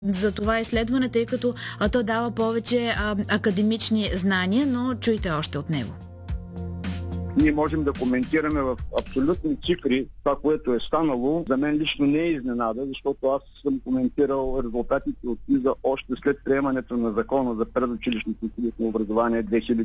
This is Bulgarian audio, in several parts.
за това изследване, тъй като то дава повече академични знания, но чуйте още от него. Ние можем да коментираме в абсолютни цифри това, което е станало. За мен лично не е изненада, защото аз съм коментирал резултатите от ПИЗа още след приемането на закона за предучилищното и училищно образование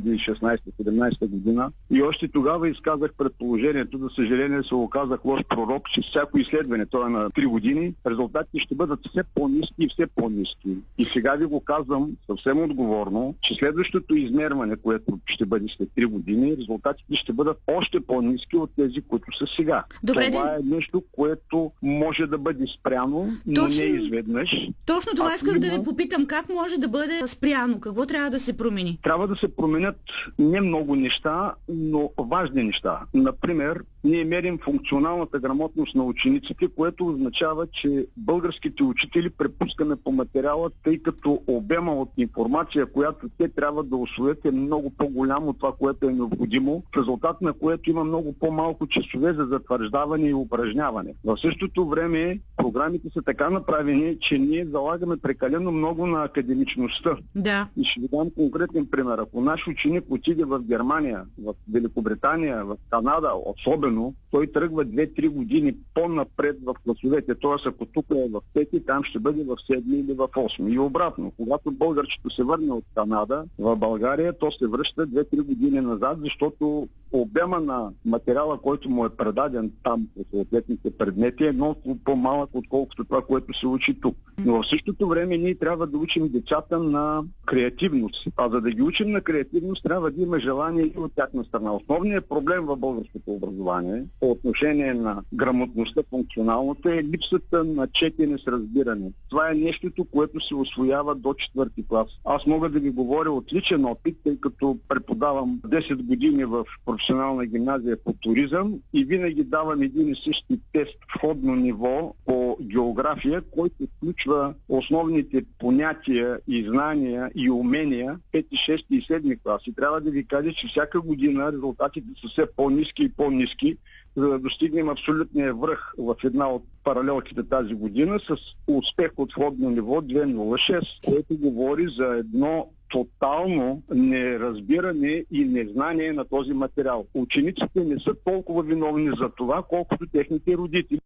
2016-17 година. И още тогава изказах предположението, за съжаление се оказах лош пророк, че всяко изследване, то е на 3 години, резултатите ще бъдат все по-ниски и все по-ниски. И сега ви го казвам съвсем отговорно, че следващото измерване, което ще бъде след 3 години, резултатите ще бъдат още по-ниски от тези, които са сега. Добре, това е нещо, което може да бъде спряно, но не изведнъж. Точно това исках да ви попитам. Как може да бъде спряно? Какво трябва да се промени? Трябва да се променят не много неща, но важни неща. Например, ние мерим функционалната грамотност на учениците, което означава, че българските учители препускаме по материала, тъй като обема от информация, която те трябва да усвоят, е много по-голямо от това, което е необходимо, в резултат на което има много по-малко часове за затвърждаване и упражняване. В същото време програмите са така направени, че ние залагаме прекалено много на академичността. Да. И ще ви дам конкретен пример. Ако наш ученик отиде в Германия, в Великобритания, в Канада, особено, той тръгва 2-3 години по-напред в класовете. Т.е. ако тук е в 5, там ще бъде в 7 или в 8. И обратно, когато българчето се върне от Канада в България, то се връща 2-3 години назад, защото обема на материала, който му е предаден там по съответните предмети, е много по-малък, отколкото това, което се учи тук. Но в същото време ние трябва да учим децата на креативност. А за да ги учим на креативност, трябва да има желание и от тяхна страна. Основният проблем в българското образование по отношение на грамотността, функционалната, е липсата на четене с разбиране. Това е нещото, което се усвоява до 4-ти клас. Аз мога да ви говоря от личен опит, тъй като преподавам 10 години в професионална гимназия по туризъм и винаги давам един и същи тест входно ниво по география, който включва основните понятия и знания и умения 5, 6 и 7 клас. И трябва да ви кажа, че всяка година резултатите са все по-ниски и по-ниски, за да достигнем абсолютния връх в една от паралелките тази година с успех от входно ниво 2.06, което говори за едно тотално неразбиране и незнание на този материал. Учениците не са толкова виновни за това, колкото техните родители.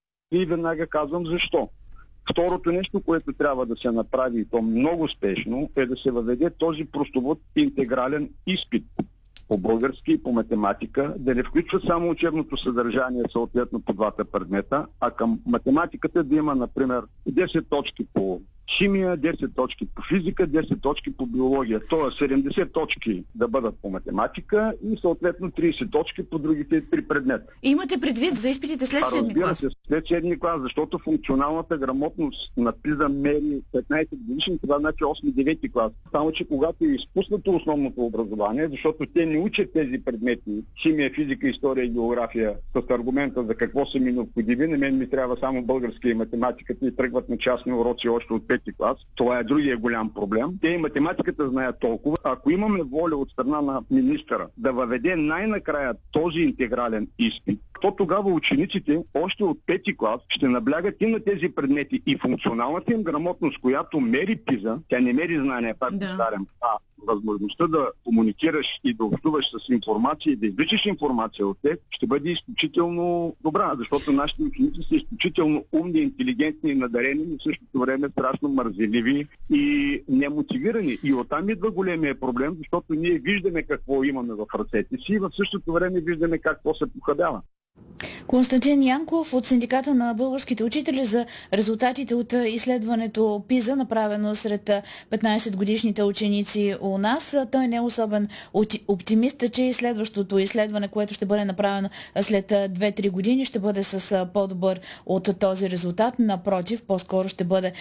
И веднага казвам защо. Второто нещо, което трябва да се направи, и то много спешно, е да се въведе този простовод интегрален изпит по български и по математика, да не включва само учебното съдържание, съответно по двата предмета, а към математиката да има, например, 10 точки по химия, 10 точки по физика, 10 точки по биология. Тоест 70 точки да бъдат по математика и съответно 30 точки по другите 3 предмета. Имате предвид за изпитите след 7 клас? След 7 клас, защото функционалната грамотност на ПИЗа мери 15 годишни, това значи 8-9 клас. Само че когато е изпуснато основното образование, защото те не учат тези предмети, химия, физика, история и география, с аргумента за какво са ми необходими, на мен ми трябва само български и математиката и тръгват на частни уроци още от 5 клас. Това е другия голям проблем. Те и математиката знаят толкова. Ако имаме воля от страна на министъра да въведе най-накрая този интегрален изпит, то тогава учениците още от 5 клас ще наблягат и на тези предмети и функционалната им грамотност, която мери ПИЗа, тя не мери знания, пак повтарям, възможността да комуникираш и да общуваш с информация и да извличаш информация от теб, ще бъде изключително добра, защото нашите ученици са изключително умни, интелигентни, надарени, но в същото време страшно мързеливи и немотивирани. И оттам идва големия проблем, защото ние виждаме какво имаме в ръцете си и в същото време виждаме как то се похабява. Константин Янков от Синдиката на българските учители за резултатите от изследването ПИЗа, направено сред 15-годишните ученици у нас. Той не е особен оптимист, че и следващото изследване, което ще бъде направено след 2-3 години, ще бъде с по-добър от този резултат. Напротив, по-скоро ще бъде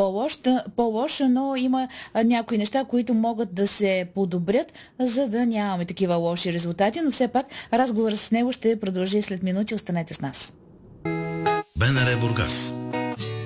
по-лош, но има някои неща, които могат да се подобрят, за да нямаме такива лоши резултати, но все пак разговорът с него ще продължи след минути. Останете с нас. БНР Бургас.